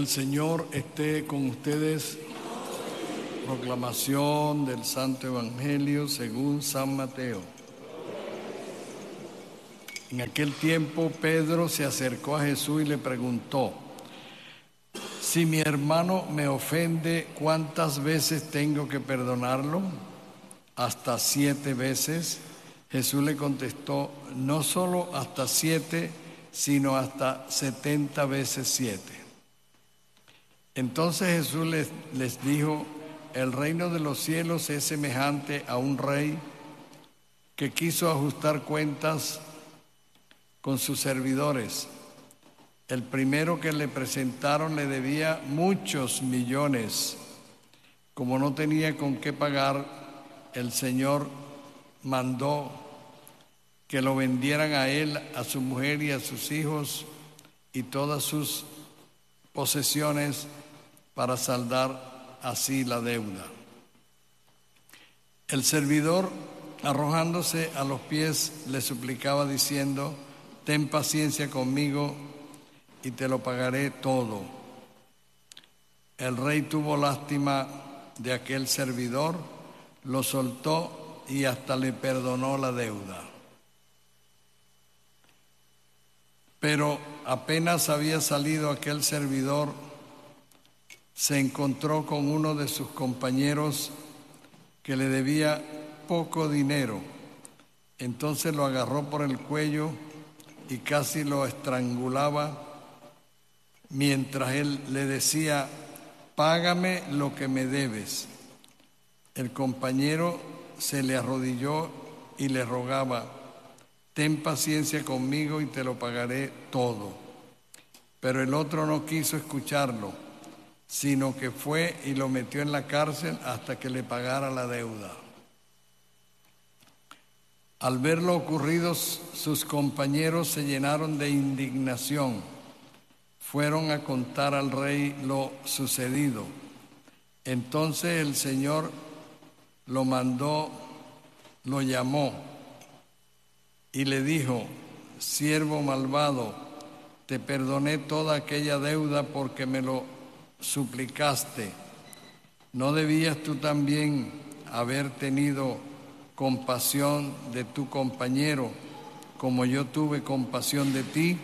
El Señor esté con ustedes. Proclamación del Santo Evangelio según San Mateo. En aquel tiempo Pedro se acercó a Jesús y le preguntó: si mi hermano me ofende, ¿cuántas veces tengo que perdonarlo? ¿Hasta 7 veces? Jesús le contestó: no solo hasta 7, sino hasta 70 veces 7. Entonces Jesús les dijo: el reino de los cielos es semejante a un rey que quiso ajustar cuentas con sus servidores. El primero que le presentaron le debía muchos millones. Como no tenía con qué pagar, el Señor mandó que lo vendieran a él, a su mujer y a sus hijos y todas sus posesiones para saldar así la deuda. El servidor, arrojándose a los pies, le suplicaba diciendo: ten paciencia conmigo y te lo pagaré todo. El rey tuvo lástima de aquel servidor, lo soltó y hasta le perdonó la deuda. Pero apenas había salido aquel servidor, se encontró con uno de sus compañeros que le debía poco dinero. Entonces lo agarró por el cuello y casi lo estrangulaba, mientras él le decía: págame lo que me debes. El compañero se le arrodilló y le rogaba: ten paciencia conmigo y te lo pagaré todo. Pero el otro no quiso escucharlo, sino que fue y lo metió en la cárcel hasta que le pagara la deuda. Al ver lo ocurrido, sus compañeros se llenaron de indignación. Fueron a contar al rey lo sucedido. Entonces el Señor lo mandó, lo llamó y le dijo: siervo malvado, te perdoné toda aquella deuda porque me lo suplicaste. ¿No debías tú también haber tenido compasión de tu compañero como yo tuve compasión de ti?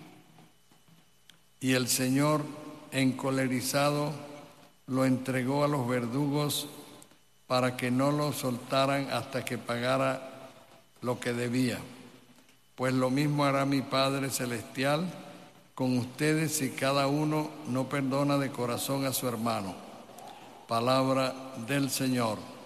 Y el Señor, encolerizado, lo entregó a los verdugos para que no lo soltaran hasta que pagara lo que debía. Pues lo mismo hará mi Padre Celestial con ustedes si cada uno no perdona de corazón a su hermano. Palabra del Señor.